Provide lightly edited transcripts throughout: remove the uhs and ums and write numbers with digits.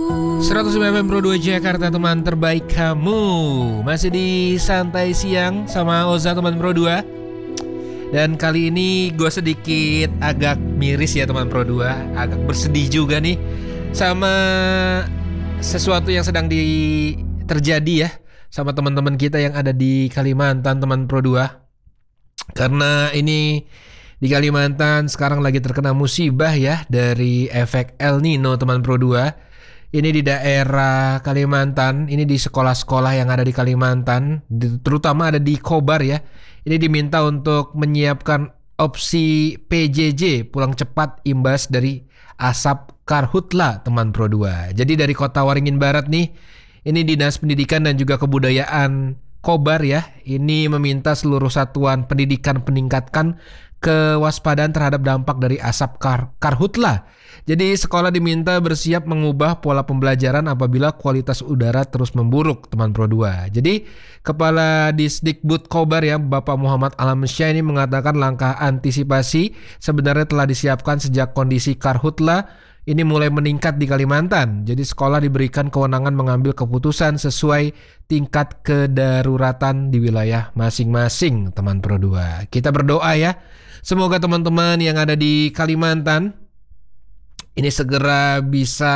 109 FM Pro 2 Jakarta, teman terbaik kamu. Masih di Santai Siang sama Oza, teman Pro 2. Dan kali ini gue sedikit agak miris ya teman Pro 2. Agak bersedih juga nih sama sesuatu yang sedang terjadi ya sama teman-teman kita yang ada di Kalimantan, teman Pro 2. Karena ini di Kalimantan sekarang lagi terkena musibah ya dari efek El Nino, teman Pro 2. Ini di daerah Kalimantan, ini di sekolah-sekolah yang ada di Kalimantan, terutama ada di Kobar ya. Ini diminta untuk menyiapkan opsi PJJ, pulang cepat imbas dari asap karhutla, teman Pro 2. Jadi dari Kota Waringin Barat nih, ini Dinas Pendidikan dan juga Kebudayaan Kobar ya, ini meminta seluruh satuan pendidikan meningkatkan kewaspadaan terhadap dampak dari asap karhutla. Jadi sekolah diminta bersiap mengubah pola pembelajaran apabila kualitas udara terus memburuk, teman Pro 2. Jadi Kepala Disdikbud Kobar ya, Bapak Muhammad Alamsyah ini mengatakan langkah antisipasi sebenarnya telah disiapkan sejak kondisi karhutla ini mulai meningkat di Kalimantan. Jadi sekolah diberikan kewenangan mengambil keputusan sesuai tingkat kedaruratan di wilayah masing-masing, teman Pro 2. Kita berdoa ya, semoga teman-teman yang ada di Kalimantan ini segera bisa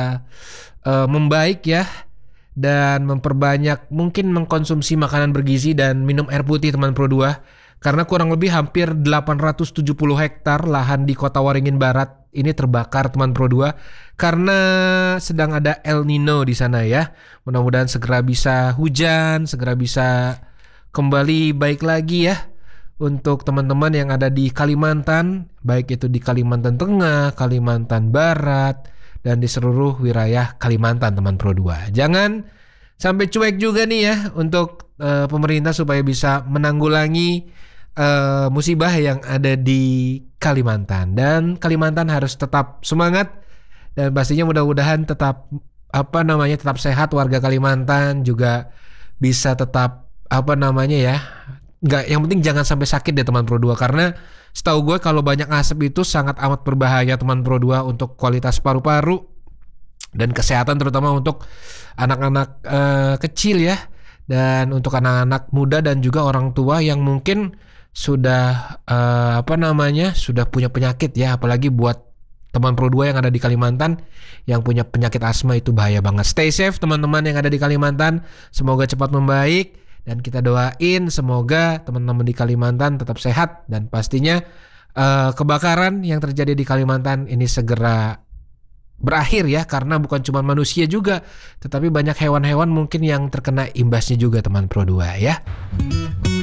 membaik ya, dan memperbanyak mungkin mengkonsumsi makanan bergizi dan minum air putih, teman Pro 2. Karena kurang lebih hampir 870 hektar lahan di Kota Waringin Barat ini terbakar, teman Pro 2, karena sedang ada El Nino di sana ya. Mudah-mudahan segera bisa hujan, segera bisa kembali baik lagi ya untuk teman-teman yang ada di Kalimantan, baik itu di Kalimantan Tengah, Kalimantan Barat, dan di seluruh wilayah Kalimantan, teman Pro 2. Jangan sampai cuek juga nih ya untuk pemerintah supaya bisa menanggulangi musibah yang ada di Kalimantan. Dan Kalimantan harus tetap semangat dan pastinya mudah-mudahan tetap tetap sehat, warga Kalimantan juga bisa tetap yang penting jangan sampai sakit deh, teman Pro 2. Karena setahu gue kalau banyak asap itu sangat amat berbahaya, teman Pro 2, untuk kualitas paru-paru dan kesehatan, terutama untuk anak-anak kecil ya, dan untuk anak-anak muda dan juga orang tua yang mungkin sudah sudah punya penyakit ya. Apalagi buat teman Pro 2 yang ada di Kalimantan yang punya penyakit asma, itu bahaya banget. Stay safe teman-teman yang ada di Kalimantan, semoga cepat membaik. Dan kita doain semoga teman-teman di Kalimantan tetap sehat, dan pastinya kebakaran yang terjadi di Kalimantan ini segera berakhir ya, karena bukan cuma manusia juga, tetapi banyak hewan-hewan mungkin yang terkena imbasnya juga, teman Pro 2 ya.